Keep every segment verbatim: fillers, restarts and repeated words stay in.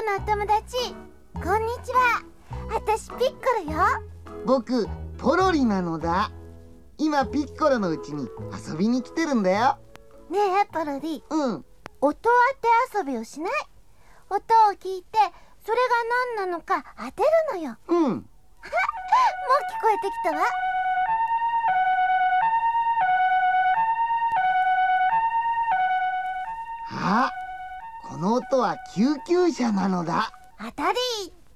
のお友達、こんにちは。あたしピッコロよ。 僕ポロリなのだ。今ピッコロのうちに遊びに来てるんだよ。 ねえポロリ、 うん。 音当て遊びをしない？音を聞いてそれが何なのか当てるのよ。 うん。もう聞もう聞こえてきたわ。 あ、この音は救急車なのだ。 当たり。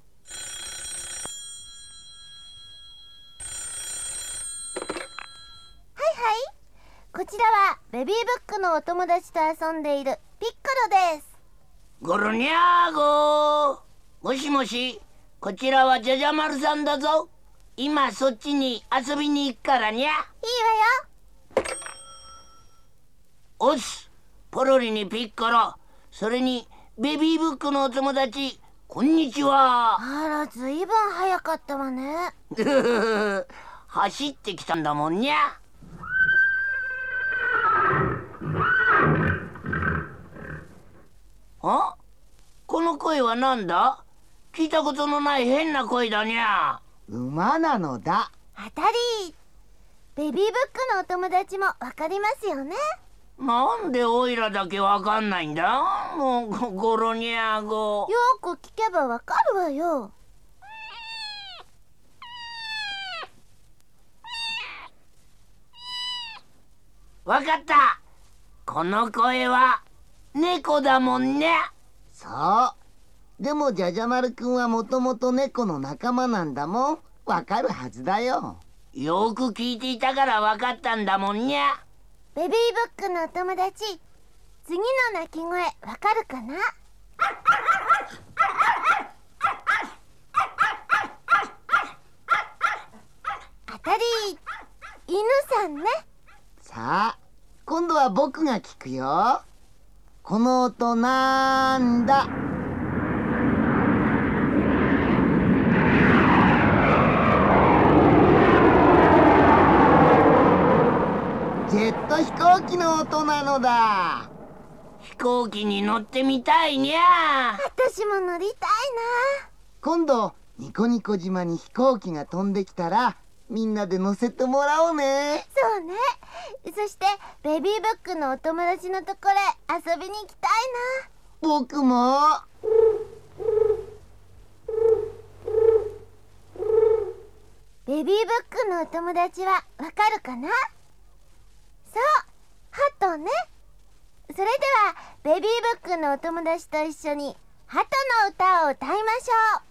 はいはい、こちらはベビーブックのお友達と遊んでいるピッコロです。 ゴロニャーゴー。もしもし、こちらはじゃじゃ丸さんだぞ。今そっちに遊びに行くからにゃ。いいわよ。おっす、ポロリにピッコロ、それにベビーブックのお友達、こんにちは。 あら、ずいぶん早かったわね。 走ってきたんだもんにゃ。あ、この声はなんだ？聞いたことのない変な声だにゃ。 馬なのだ。 当たり。ベビーブックのお友達もわかりますよね。 なんでオイラだけわかんないんだ？もうゴロニャーゴ。 よく聞けばわかるわよ。 わかった。この声は猫だもんね。 そう。でもじゃじゃ丸くんはもともと猫の仲間なんだもん。わかるはずだよ。 よく聞いていたからわかったんだもんにゃ。 ベビーブックのお友達、次の鳴き声わかるかな？当たり。犬さんね。 さあ、今度は僕が聞くよ。この音なんだ？ジェット飛行機の音なのだ。 飛行機に乗ってみたいにゃ。 私も乗りたいな。 今度ニコニコ島に飛行機が飛んできたらみんなで乗せてもらおうね。 そうね。そしてベビーブックのお友達のところへ遊びに行きたいな。 僕も。 ベビーブックのお友達はわかるかな？そう、ハトね。それではベビーブックのお友達と一緒にハトの歌を歌いましょう。